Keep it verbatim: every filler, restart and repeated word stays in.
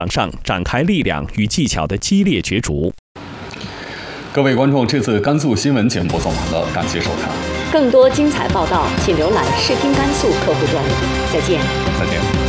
场上展开力量与技巧的激烈角逐。 各位观众，这次甘肃新闻节目播送完了，感谢收看。 更多精彩报道，请浏览视听甘肃客户端。再见。 再见。